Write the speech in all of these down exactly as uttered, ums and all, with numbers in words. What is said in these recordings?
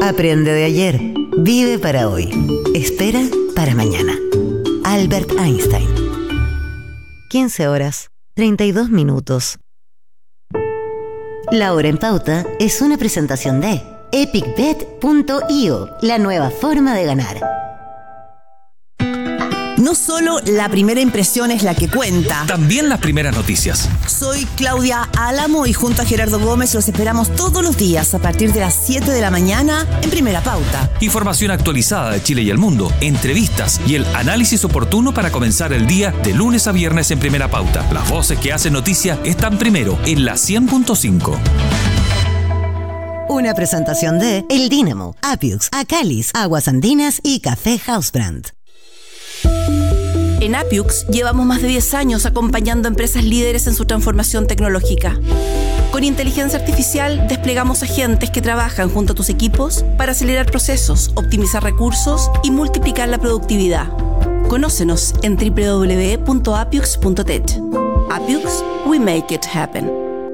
Aprende de ayer. Vive para hoy. Espera para mañana. Albert Einstein. quince horas, treinta y dos minutos. La Hora en Pauta es una presentación de epic bet punto io, la nueva forma de ganar. No solo la primera impresión es la que cuenta. También las primeras noticias. Soy Claudia Álamo y junto a Gerardo Gómez los esperamos todos los días a partir de las siete de la mañana en Primera Pauta. Información actualizada de Chile y el mundo, entrevistas y el análisis oportuno para comenzar el día de lunes a viernes en Primera Pauta. Las voces que hacen noticia están primero en la cien punto cinco. Una presentación de El Dínamo, Apiux, Acalis, Aguas Andinas y Café Housebrand. En Apiux llevamos más de diez años acompañando a empresas líderes en su transformación tecnológica. Con inteligencia artificial desplegamos agentes que trabajan junto a tus equipos para acelerar procesos, optimizar recursos y multiplicar la productividad. Conócenos en doble u doble u doble u punto apiux punto tech. Apiux, we make it happen.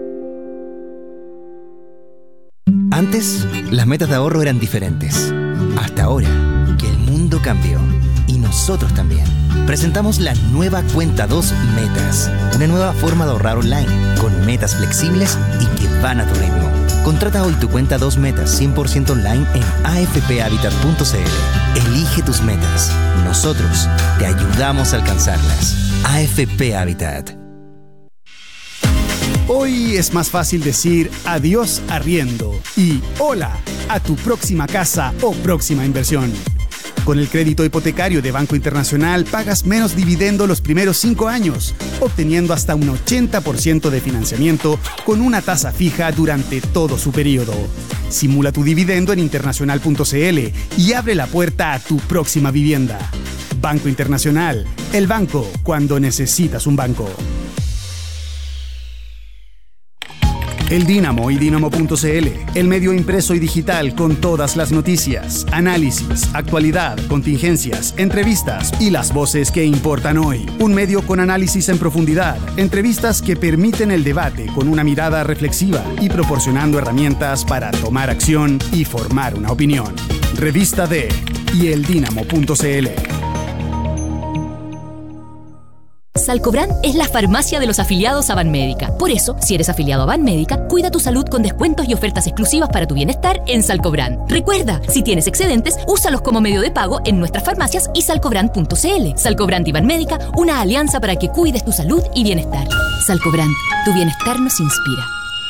Antes, las metas de ahorro eran diferentes. Hasta ahora, que el mundo cambió. Y nosotros también. Presentamos la nueva Cuenta dos Metas. Una nueva forma de ahorrar online, con metas flexibles y que van a tu ritmo. Contrata hoy tu Cuenta dos Metas cien por ciento online en a f p habitat punto c l. Elige tus metas. Nosotros te ayudamos a alcanzarlas. A F P Habitat. Hoy es más fácil decir adiós arriendo y hola a tu próxima casa o próxima inversión. Con el crédito hipotecario de Banco Internacional pagas menos dividendo los primeros cinco años, obteniendo hasta un ochenta por ciento de financiamiento con una tasa fija durante todo su periodo. Simula tu dividendo en internacional punto c l y abre la puerta a tu próxima vivienda. Banco Internacional, el banco cuando necesitas un banco. El Dínamo y dínamo punto c l, el medio impreso y digital con todas las noticias, análisis, actualidad, contingencias, entrevistas y las voces que importan hoy. Un medio con análisis en profundidad, entrevistas que permiten el debate con una mirada reflexiva y proporcionando herramientas para tomar acción y formar una opinión. Revista de y el dínamo punto c l. Salcobran es la farmacia de los afiliados a Banmédica. Por eso, si eres afiliado a Banmédica, cuida tu salud con descuentos y ofertas exclusivas para tu bienestar en Salcobran. Recuerda, si tienes excedentes, úsalos como medio de pago en nuestras farmacias y salcobran punto c l. Salcobran y Banmédica, una alianza para que cuides tu salud y bienestar. Salcobran, tu bienestar nos inspira.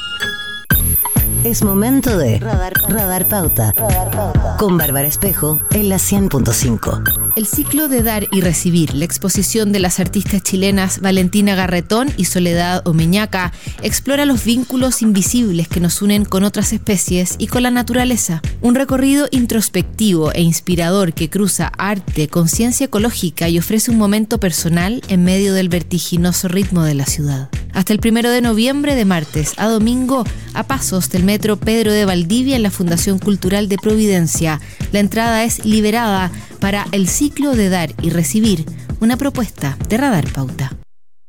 Es momento de Radar, Radar Pauta, Radar Pauta. Con Bárbara Espejo en la cien punto cinco. El ciclo de dar y recibir, la exposición de las artistas chilenas Valentina Garretón y Soledad Omeñaca, explora los vínculos invisibles que nos unen con otras especies y con la naturaleza. Un recorrido introspectivo e inspirador que cruza arte, conciencia ecológica y ofrece un momento personal en medio del vertiginoso ritmo de la ciudad. Hasta el primero de noviembre, de martes a domingo, a pasos del metro Pedro de Valdivia en la Fundación Cultural de Providencia. La entrada es liberada para el ciclo de dar y recibir, una propuesta de Radar Pauta.